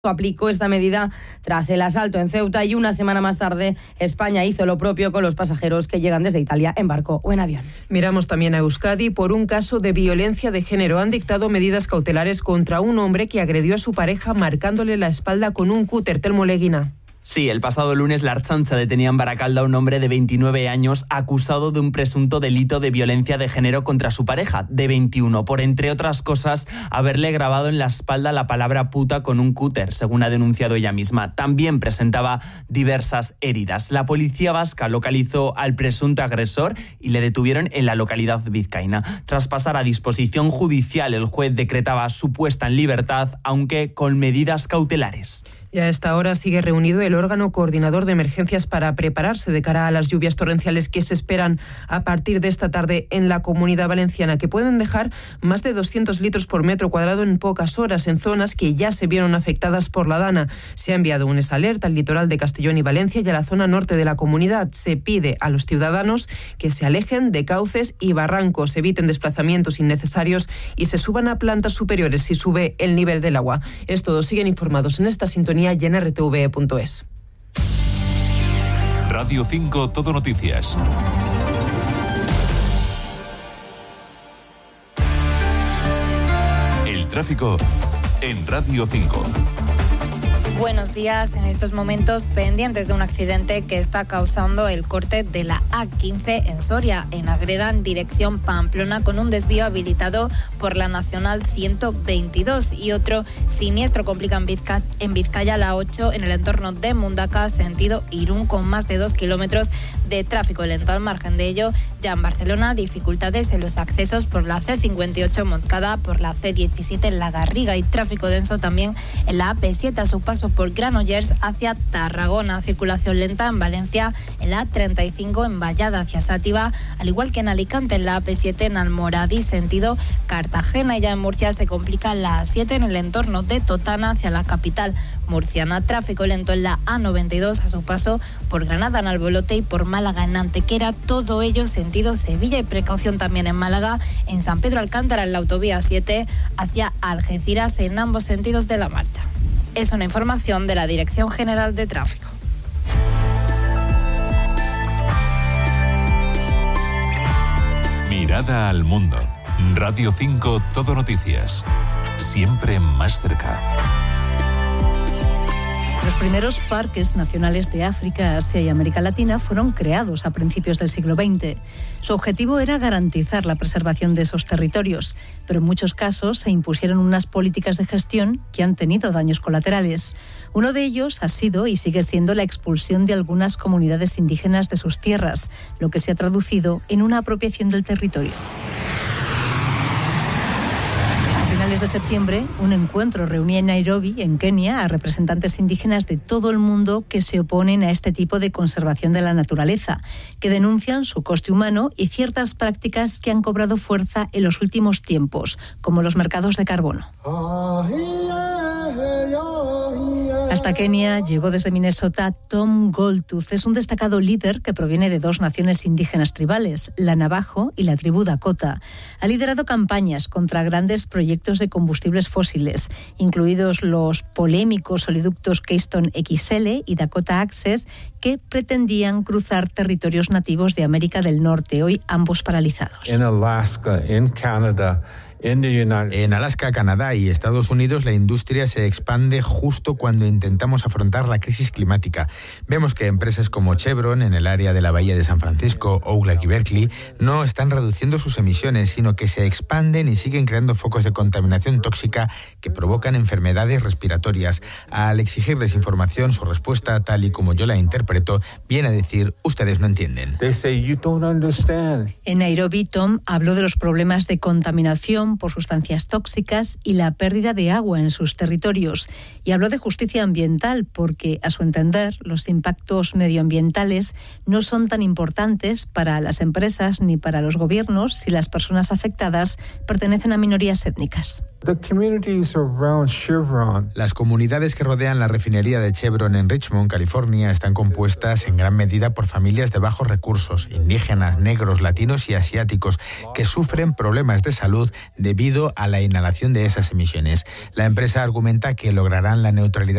aplicó esta medida tras el asalto en Ceuta y una semana más tarde España hizo lo propio con los pasajeros que llegan desde Italia en barco o en avión. Miramos también a Euskadi. Por un caso de violencia de género han dictado medidas cautelares contra un hombre que agredió a su pareja marcándole la espalda con un cúter. Telmo Leguina. Sí, el pasado lunes la Ertzaintza detenía en Baracaldo a un hombre de 29 años acusado de un presunto delito de violencia de género contra su pareja, de 21, por, entre otras cosas, haberle grabado en la espalda la palabra puta con un cúter, según ha denunciado ella misma. También presentaba diversas heridas. La policía vasca localizó al presunto agresor y le detuvieron en la localidad vizcaína. Tras pasar a disposición judicial, el juez decretaba su puesta en libertad, aunque con medidas cautelares. Y a esta hora sigue reunido el órgano coordinador de emergencias para prepararse de cara a las lluvias torrenciales que se esperan a partir de esta tarde en la Comunidad Valenciana, que pueden dejar más de 200 litros por metro cuadrado en pocas horas en zonas que ya se vieron afectadas por la Dana. Se ha enviado un alerta al litoral de Castellón y Valencia y a la zona norte de la comunidad. Se pide a los ciudadanos que se alejen de cauces y barrancos, eviten desplazamientos innecesarios y se suban a plantas superiores si sube el nivel del agua. Es todo. Siguen informados en esta sintonía y en rtv.es. Radio 5 Todo Noticias. El tráfico en Radio 5. Buenos días. En estos momentos pendientes de un accidente que está causando el corte de la A15 en Soria, en Agreda, en dirección Pamplona, con un desvío habilitado por la Nacional 122 y otro siniestro complica en Vizcaya la 8 en el entorno de Mundaka, sentido Irún, con más de 2 kilómetros de tráfico lento. Al margen de ello, ya en Barcelona, dificultades en los accesos por la C58 en Montcada, por la C17 en La Garriga y tráfico denso también en la AP7 a su paso por Granollers hacia Tarragona. Circulación lenta en Valencia, en la A35 en Vallada hacia Sátiva, al igual que en Alicante en la AP7 en Almoradí sentido Cartagena, y ya en Murcia se complica la A7 en el entorno de Totana hacia la capital murciana. Tráfico lento en la A92 a su paso por Granada en Albolote y por Málaga en Antequera, todo ello sentido Sevilla, y precaución también en Málaga, en San Pedro Alcántara en la autovía 7 hacia Algeciras en ambos sentidos de la marcha. Es una información de la Dirección General de Tráfico. Mirada al mundo. Radio 5 Todo Noticias. Siempre más cerca. Los primeros parques nacionales de África, Asia y América Latina fueron creados a principios del siglo XX. Su objetivo era garantizar la preservación de esos territorios, pero en muchos casos se impusieron unas políticas de gestión que han tenido daños colaterales. Uno de ellos ha sido y sigue siendo la expulsión de algunas comunidades indígenas de sus tierras, lo que se ha traducido en una apropiación del territorio. A finales de septiembre, un encuentro reunía en Nairobi, en Kenia, a representantes indígenas de todo el mundo que se oponen a este tipo de conservación de la naturaleza, que denuncian su coste humano y ciertas prácticas que han cobrado fuerza en los últimos tiempos, como los mercados de carbono. Hasta Kenia llegó desde Minnesota Tom Goldtooth. Es un destacado líder que proviene de dos naciones indígenas tribales, la Navajo y la tribu Dakota. Ha liderado campañas contra grandes proyectos de combustibles fósiles, incluidos los polémicos oleoductos Keystone XL y Dakota Access, que pretendían cruzar territorios nativos de América del Norte, hoy ambos paralizados. En Alaska, en Canadá, en Alaska, Canadá y Estados Unidos, la industria se expande justo cuando intentamos afrontar la crisis climática. Vemos que empresas como Chevron, en el área de la Bahía de San Francisco, Oakland y Berkeley, no están reduciendo sus emisiones, sino que se expanden y siguen creando focos de contaminación tóxica que provocan enfermedades respiratorias. Al exigirles información, su respuesta, tal y como yo la interpreto, viene a decir: ustedes no entienden. En Nairobi, Tom habló de los problemas de contaminación por sustancias tóxicas y la pérdida de agua en sus territorios. Y habló de justicia ambiental porque, a su entender, los impactos medioambientales no son tan importantes para las empresas ni para los gobiernos si las personas afectadas pertenecen a minorías étnicas. Las comunidades que rodean la refinería de Chevron en Richmond, California, están compuestas en gran medida por familias de bajos recursos, indígenas, negros, latinos y asiáticos, que sufren problemas de salud debido a la inhalación de esas emisiones. La empresa argumenta que lograrán la neutralidad